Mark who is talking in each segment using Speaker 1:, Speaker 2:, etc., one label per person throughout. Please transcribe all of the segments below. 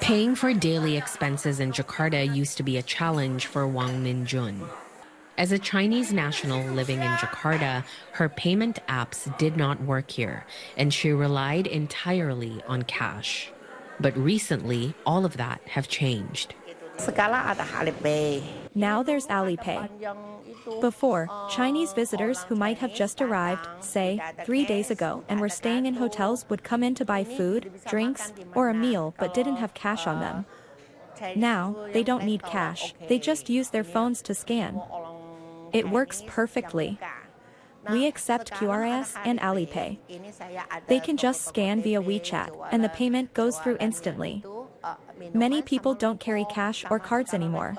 Speaker 1: Paying for daily expenses in Jakarta used to be a challenge for Wang Minjun. As a Chinese national living in Jakarta, her payment apps did not work here, and she relied entirely on cash. But recently, all of that have changed.
Speaker 2: Now there's Alipay. Before, Chinese visitors who might have just arrived, say, 3 days ago and were staying in hotels would come in to buy food, drinks, or a meal but didn't have cash on them. Now, they don't need cash, they just use their phones to scan. It works perfectly. We accept QRS and Alipay. They can just scan via WeChat, and the payment goes through instantly. Many people don't carry cash or cards anymore.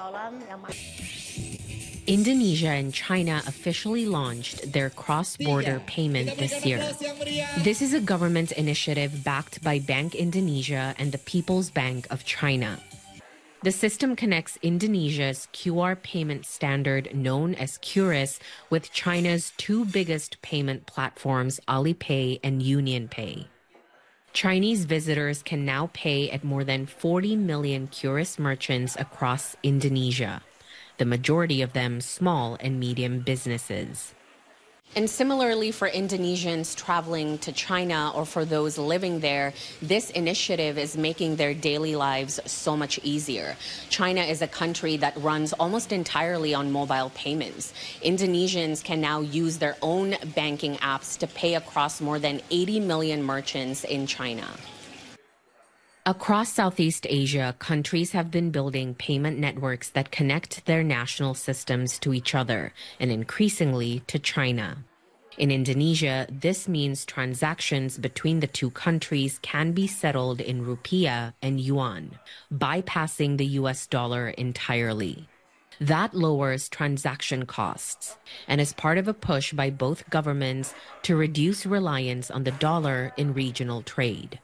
Speaker 1: Indonesia and China officially launched their cross-border payment this year. This is a government initiative backed by Bank Indonesia and the People's Bank of China. The system connects Indonesia's QR payment standard known as QRIS with China's two biggest payment platforms, Alipay and UnionPay. Chinese visitors can now pay at more than 40 million QRIS merchants across Indonesia, the majority of them small and medium businesses. And similarly for Indonesians traveling to China or for those living there, this initiative is making their daily lives so much easier. China is a country that runs almost entirely on mobile payments. Indonesians can now use their own banking apps to pay across more than 80 million merchants in China. Across Southeast Asia, countries have been building payment networks that connect their national systems to each other and increasingly to China. In Indonesia, this means transactions between the two countries can be settled in rupiah and yuan, bypassing the US dollar entirely. That lowers transaction costs and is part of a push by both governments to reduce reliance on the dollar in regional trade.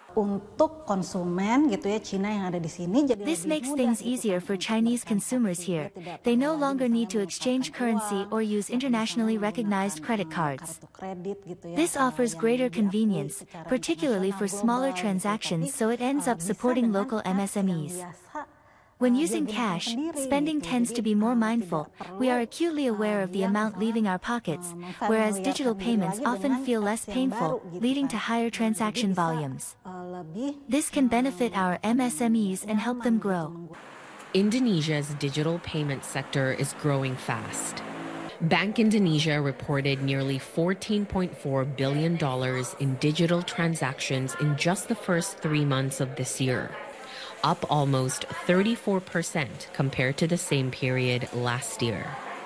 Speaker 3: This makes things easier for Chinese consumers here. They no longer need to exchange currency or use internationally recognized credit cards. This offers greater convenience, particularly for smaller transactions, so it ends up supporting local MSMEs. When using cash, spending tends to be more mindful. We are acutely aware of the amount leaving our pockets, whereas digital payments often feel less painful, leading to higher transaction volumes. This can benefit our MSMEs and help them grow.
Speaker 1: Indonesia's digital payment sector is growing fast. Bank Indonesia reported nearly $14.4 billion in digital transactions in just the first 3 months of this year, up almost 34% compared to the same period last year.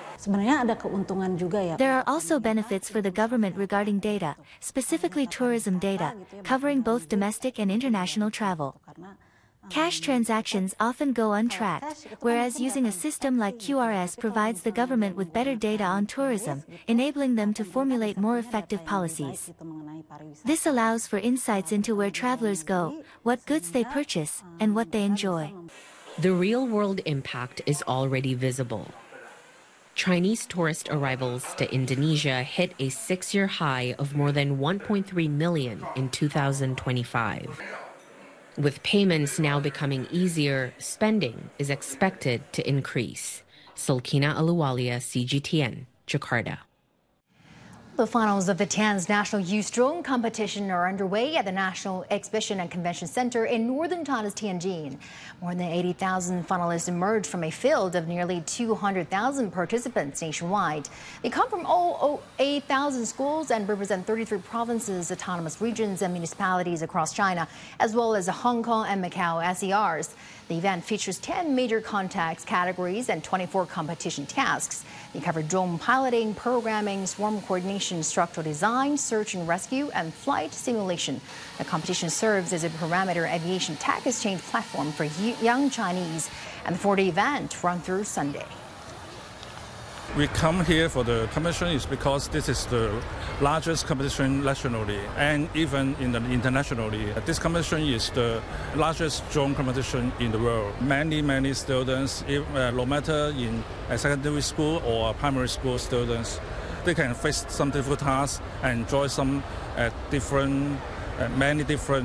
Speaker 3: There are also benefits for the government regarding data, specifically tourism data, covering both domestic and international travel. Cash transactions often go untracked, whereas using a system like QRS provides the government with better data on tourism, enabling them to formulate more effective policies. This allows for insights into where travelers go, what goods they purchase, and what they enjoy.
Speaker 1: The real-world impact is already visible. Chinese tourist arrivals to Indonesia hit a 6-year high of more than 1.3 million in 2025. With payments now becoming easier, spending is expected to increase. Sulkina Aluwalia, CGTN, Jakarta.
Speaker 4: The finals of the TAN's National Youth Drone Competition are underway at the National Exhibition and Convention Center in northern China's Tianjin. More than 80,000 finalists emerged from a field of nearly 200,000 participants nationwide. They come from all 8,000 schools and represent 33 provinces, autonomous regions, and municipalities across China, as well as Hong Kong and Macau SERs. The event features 10 major contacts categories and 24 competition tasks. They cover drone piloting, programming, swarm coordination, structural design, search and rescue, and flight simulation. The competition serves as a parameter aviation tech exchange platform for young Chinese, and the 4-day event runs through Sunday.
Speaker 5: We come here for the competition is because this is the largest competition nationally and even internationally. This competition is the largest drone competition in the world. Many students, no matter in secondary school or primary school students, they can face some difficult tasks and enjoy some many different